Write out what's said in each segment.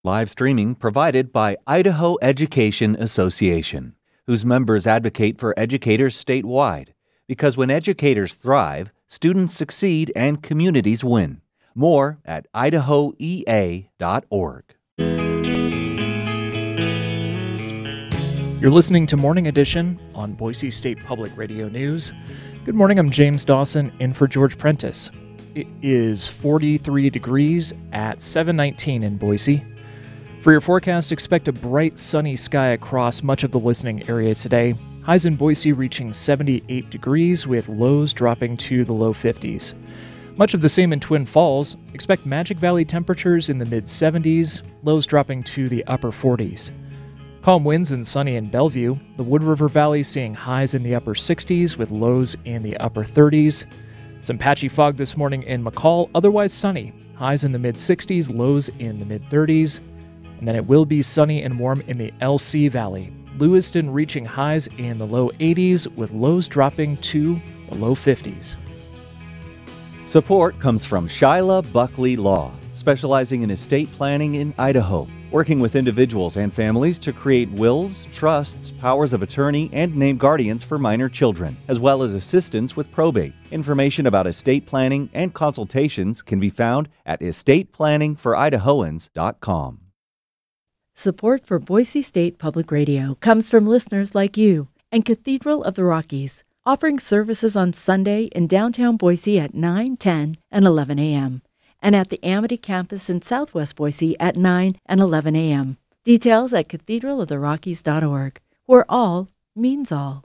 Live streaming provided by Idaho Education Association, whose members advocate for educators statewide. Because when educators thrive, students succeed and communities win. More at idahoea.org. You're listening to Morning Edition on Boise State Public Radio News. Good morning, I'm James Dawson, in for George Prentice. It is 43 degrees at 719 in Boise. For your forecast, expect a bright, sunny sky across much of the listening area today. Highs in Boise reaching 78 degrees with lows dropping to the low 50s. Much of the same in Twin Falls. Expect Magic Valley temperatures in the mid-70s, lows dropping to the upper 40s. Calm winds and sunny in Bellevue. The Wood River Valley seeing highs in the upper 60s with lows in the upper 30s. Some patchy fog this morning in McCall, otherwise sunny. Highs in the mid-60s, lows in the mid-30s. And then it will be sunny and warm in the LC Valley. Lewiston reaching highs in the low 80s with lows dropping to the low 50s. Support comes from Shyla Buckley Law, specializing in estate planning in Idaho, working with individuals and families to create wills, trusts, powers of attorney, and name guardians for minor children, as well as assistance with probate. Information about estate planning and consultations can be found at estateplanningforidahoans.com. Support for Boise State Public Radio comes from listeners like you and Cathedral of the Rockies, offering services on Sunday in downtown Boise at 9, 10, and 11 a.m., and at the Amity campus in Southwest Boise at 9 and 11 a.m. Details at cathedraloftherockies.org, where all means all.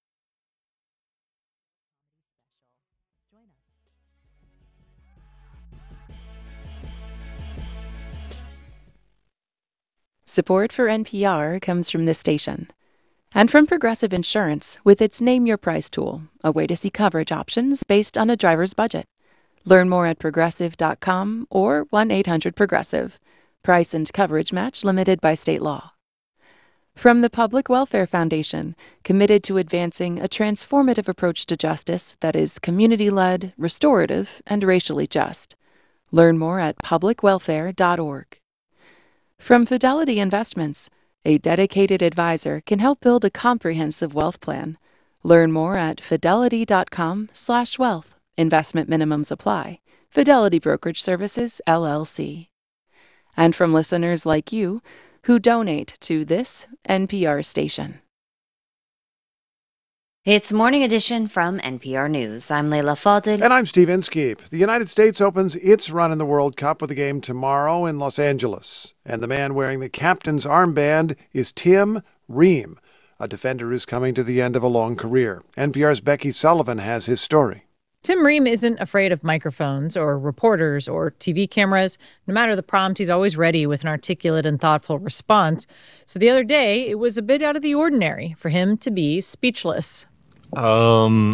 Support for NPR comes from this station. And from Progressive Insurance with its Name Your Price tool, a way to see coverage options based on a driver's budget. Learn more at progressive.com or 1-800-PROGRESSIVE. Price and coverage match limited by state law. From the Public Welfare Foundation, committed to advancing a transformative approach to justice that is community-led, restorative, and racially just. Learn more at publicwelfare.org. From Fidelity Investments, a dedicated advisor can help build a comprehensive wealth plan. Learn more at fidelity.com/wealth. Investment minimums apply. Fidelity Brokerage Services, LLC. And from listeners like you who donate to this NPR station. It's Morning Edition from NPR News. I'm Leila Fadel. And I'm Steve Inskeep. The United States opens its run in the World Cup with a game tomorrow in Los Angeles. And the man wearing the captain's armband is Tim Ream, a defender who's coming to the end of a long career. NPR's Becky Sullivan has his story. Tim Ream isn't afraid of microphones or reporters or TV cameras. No matter the prompt, he's always ready with an articulate and thoughtful response. So the other day, it was a bit out of the ordinary for him to be speechless. Wow.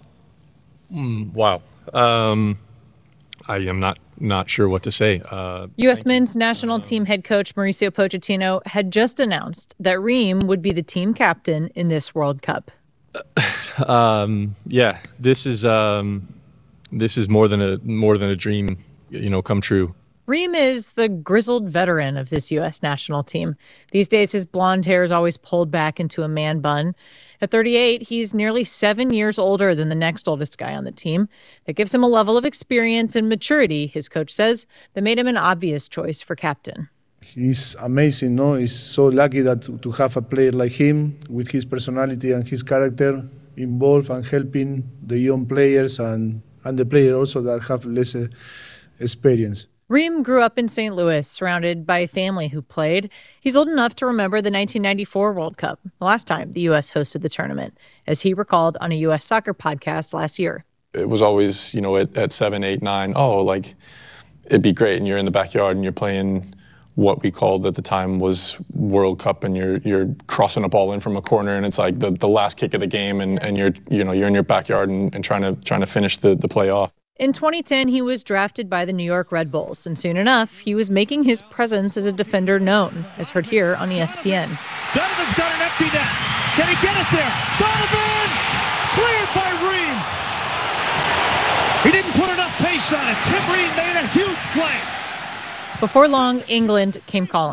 I am not sure what to say. U.S. men's national team head coach Mauricio Pochettino had just announced that Ream would be the team captain in this World Cup. Yeah, this is more than a dream, come true. Ream is the grizzled veteran of this U.S. national team. These days, his blonde hair is always pulled back into a man bun. At 38, he's nearly 7 years older than the next oldest guy on the team. That gives him a level of experience and maturity, his coach says, that made him an obvious choice for captain. He's amazing, no? He's so lucky that to have a player like him with his personality and his character involved and helping the young players and the players also that have less experience. Ream grew up in St. Louis, surrounded by a family who played. He's old enough to remember the 1994 World Cup, the last time the U.S. hosted the tournament, as he recalled on a U.S. soccer podcast last year. It was always, at 7, 8, 9, it'd be great, and you're in the backyard and you're playing what we called at the time was World Cup, and you're crossing a ball in from a corner, and it's like the last kick of the game, and you're in your backyard and trying to finish the play off. In 2010, he was drafted by the New York Red Bulls, and soon enough, he was making his presence as a defender known, as heard here on ESPN. Donovan's got an empty net. Can he get it there? Donovan! Cleared by Ream. He didn't put enough pace on it. Tim Ream made a huge play. Before long, England came calling.